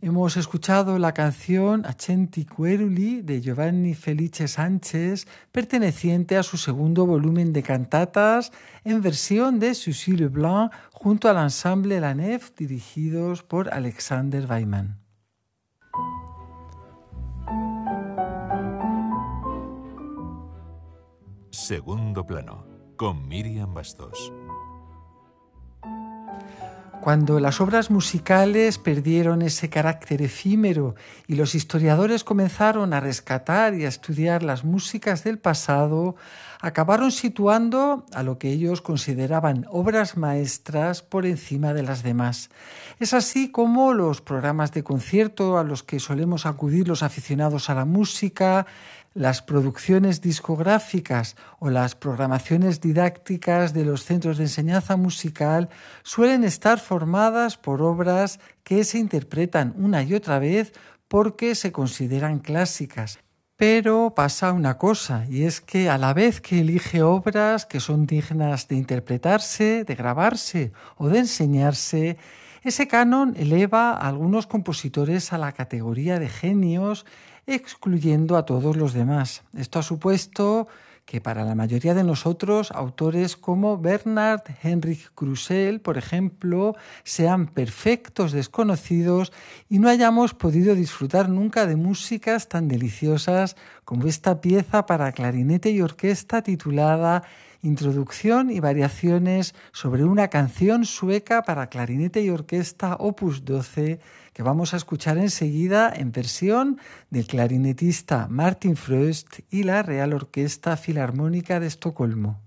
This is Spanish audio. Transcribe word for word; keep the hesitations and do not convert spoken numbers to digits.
Hemos escuchado la canción Accenti Queruli de Giovanni Felice Sánchez, perteneciente a su segundo volumen de cantatas en versión de Suzy Leblanc junto al ensemble La Nef, dirigidos por Alexander Weiman. Segundo plano, con Miriam Bastos. Cuando las obras musicales perdieron ese carácter efímero y los historiadores comenzaron a rescatar y a estudiar las músicas del pasado, acabaron situando a lo que ellos consideraban obras maestras por encima de las demás. Es así como los programas de concierto a los que solemos acudir los aficionados a la música, las producciones discográficas o las programaciones didácticas de los centros de enseñanza musical suelen estar formadas por obras que se interpretan una y otra vez porque se consideran clásicas. Pero pasa una cosa, y es que a la vez que elige obras que son dignas de interpretarse, de grabarse o de enseñarse, ese canon eleva a algunos compositores a la categoría de genios, excluyendo a todos los demás. Esto ha supuesto que para la mayoría de nosotros, autores como Bernard Heinrich Krusell, por ejemplo, sean perfectos desconocidos y no hayamos podido disfrutar nunca de músicas tan deliciosas como esta pieza para clarinete y orquesta titulada Introducción y variaciones sobre una canción sueca para clarinete y orquesta opus doce, que vamos a escuchar enseguida en versión del clarinetista Martin Fröst y la Real Orquesta Filarmónica de Estocolmo.